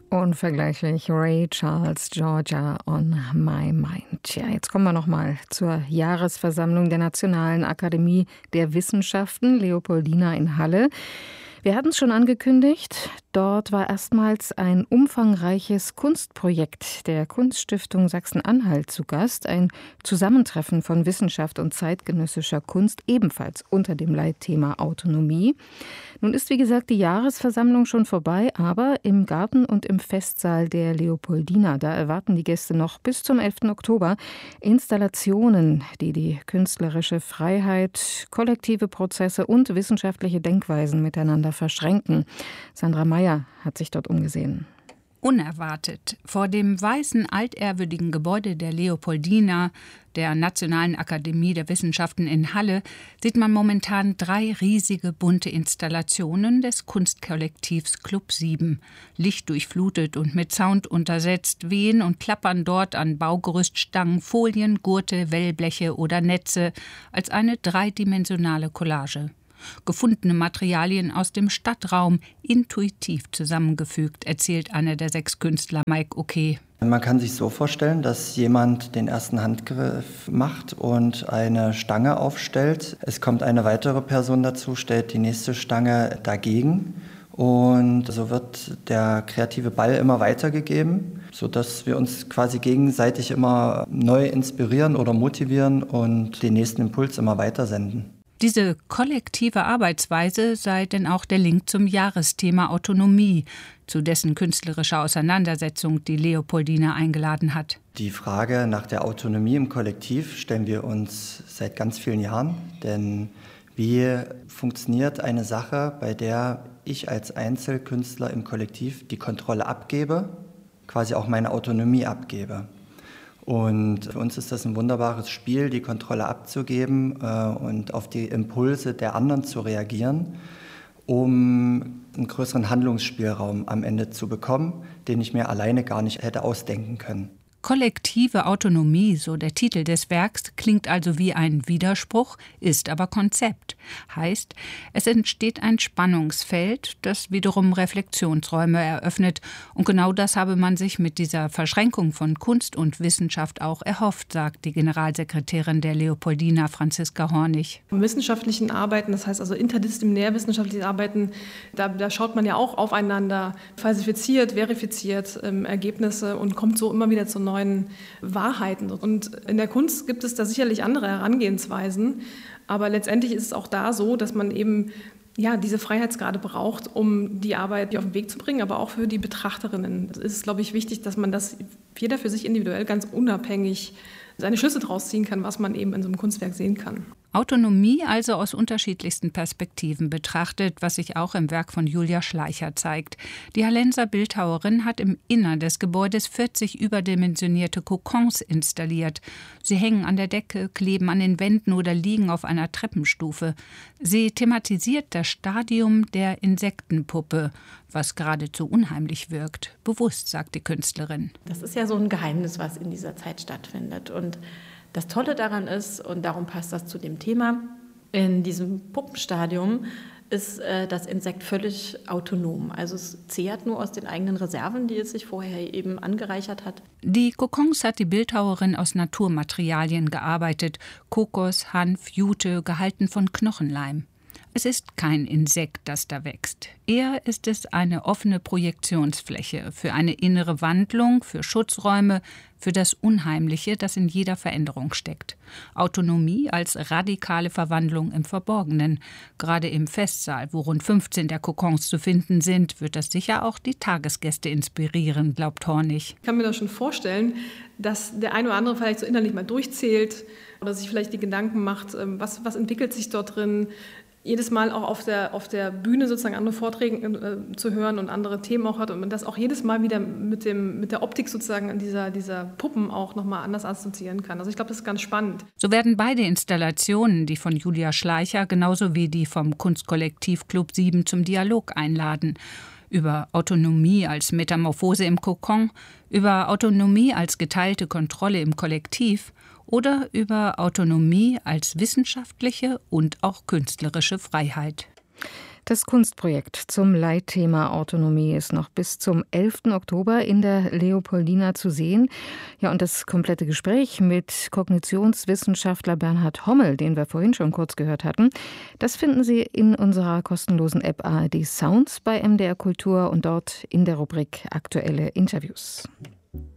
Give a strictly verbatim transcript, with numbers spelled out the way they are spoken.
Unvergleichlich Ray Charles, Georgia on my mind. Ja, jetzt kommen wir noch mal zur Jahresversammlung der Nationalen Akademie der Wissenschaften, Leopoldina in Halle. Wir hatten es schon angekündigt, dort war erstmals ein umfangreiches Kunstprojekt der Kunststiftung Sachsen-Anhalt zu Gast, ein Zusammentreffen von Wissenschaft und zeitgenössischer Kunst, ebenfalls unter dem Leitthema Autonomie. Nun ist, wie gesagt, die Jahresversammlung schon vorbei, aber im Garten und im Festsaal der Leopoldina, da erwarten die Gäste noch bis zum elften Oktober Installationen, die die künstlerische Freiheit, kollektive Prozesse und wissenschaftliche Denkweisen miteinander verschränken. Sandra Meyer hat sich dort umgesehen. Unerwartet. Vor dem weißen, altehrwürdigen Gebäude der Leopoldina, der Nationalen Akademie der Wissenschaften in Halle, sieht man momentan drei riesige bunte Installationen des Kunstkollektivs Club sieben. Lichtdurchflutet und mit Sound untersetzt, wehen und klappern dort an Baugerüststangen, Folien, Gurte, Wellbleche oder Netze als eine dreidimensionale Collage. Gefundene Materialien aus dem Stadtraum, intuitiv zusammengefügt, erzählt einer der sechs Künstler, Mike Okay. Man kann sich so vorstellen, dass jemand den ersten Handgriff macht und eine Stange aufstellt. Es kommt eine weitere Person dazu, stellt die nächste Stange dagegen. Und so wird der kreative Ball immer weitergegeben, sodass wir uns quasi gegenseitig immer neu inspirieren oder motivieren und den nächsten Impuls immer weitersenden. Diese kollektive Arbeitsweise sei denn auch der Link zum Jahresthema Autonomie, zu dessen künstlerischer Auseinandersetzung die Leopoldina eingeladen hat. Die Frage nach der Autonomie im Kollektiv stellen wir uns seit ganz vielen Jahren. Denn wie funktioniert eine Sache, bei der ich als Einzelkünstler im Kollektiv die Kontrolle abgebe, quasi auch meine Autonomie abgebe? Und für uns ist das ein wunderbares Spiel, die Kontrolle abzugeben äh, und auf die Impulse der anderen zu reagieren, um einen größeren Handlungsspielraum am Ende zu bekommen, den ich mir alleine gar nicht hätte ausdenken können. Kollektive Autonomie, so der Titel des Werks, klingt also wie ein Widerspruch, ist aber Konzept. Heißt, es entsteht ein Spannungsfeld, das wiederum Reflexionsräume eröffnet. Und genau das habe man sich mit dieser Verschränkung von Kunst und Wissenschaft auch erhofft, sagt die Generalsekretärin der Leopoldina, Franziska Hornig. Im wissenschaftlichen Arbeiten, das heißt also interdisziplinär wissenschaftliche Arbeiten, da, da schaut man ja auch aufeinander, falsifiziert, verifiziert ähm, Ergebnisse und kommt so immer wieder zu neuen Wahrheiten. Und in der Kunst gibt es da sicherlich andere Herangehensweisen, aber letztendlich ist es auch da so, dass man eben ja, diese Freiheitsgrade braucht, um die Arbeit auf den Weg zu bringen, aber auch für die Betrachterinnen. Es ist, glaube ich, wichtig, dass man das jeder für sich individuell ganz unabhängig seine Schlüsse draus ziehen kann, was man eben in so einem Kunstwerk sehen kann. Autonomie also aus unterschiedlichsten Perspektiven betrachtet, was sich auch im Werk von Julia Schleicher zeigt. Die Hallenser Bildhauerin hat im Innern des Gebäudes vierzig überdimensionierte Kokons installiert. Sie hängen an der Decke, kleben an den Wänden oder liegen auf einer Treppenstufe. Sie thematisiert das Stadium der Insektenpuppe, was geradezu unheimlich wirkt. Bewusst, sagt die Künstlerin. Das ist ja so ein Geheimnis, was in dieser Zeit stattfindet. Und das Tolle daran ist, und darum passt das zu dem Thema, in diesem Puppenstadium ist äh, das Insekt völlig autonom. Also es zehrt nur aus den eigenen Reserven, die es sich vorher eben angereichert hat. Die Kokons hat die Bildhauerin aus Naturmaterialien gearbeitet. Kokos, Hanf, Jute, gehalten von Knochenleim. Es ist kein Insekt, das da wächst. Eher ist es eine offene Projektionsfläche für eine innere Wandlung, für Schutzräume, für das Unheimliche, das in jeder Veränderung steckt. Autonomie als radikale Verwandlung im Verborgenen. Gerade im Festsaal, wo rund fünfzehn der Kokons zu finden sind, wird das sicher auch die Tagesgäste inspirieren, glaubt Hornig. Ich kann mir das schon vorstellen, dass der eine oder andere vielleicht so innerlich mal durchzählt oder sich vielleicht die Gedanken macht, was, was entwickelt sich dort drin. Jedes Mal auch auf der, auf der Bühne sozusagen andere Vorträge äh, zu hören und andere Themen auch hat und man das auch jedes Mal wieder mit, dem, mit der Optik sozusagen dieser, dieser Puppen auch nochmal anders assoziieren kann. Also ich glaube, das ist ganz spannend. So werden beide Installationen, die von Julia Schleicher genauso wie die vom Kunstkollektiv Club sieben zum Dialog einladen. Über Autonomie als Metamorphose im Kokon, über Autonomie als geteilte Kontrolle im Kollektiv oder über Autonomie als wissenschaftliche und auch künstlerische Freiheit. Das Kunstprojekt zum Leitthema Autonomie ist noch bis zum elften Oktober in der Leopoldina zu sehen. Ja, und das komplette Gespräch mit Kognitionswissenschaftler Bernhard Hommel, den wir vorhin schon kurz gehört hatten, das finden Sie in unserer kostenlosen App A R D Sounds bei M D R Kultur und dort in der Rubrik Aktuelle Interviews.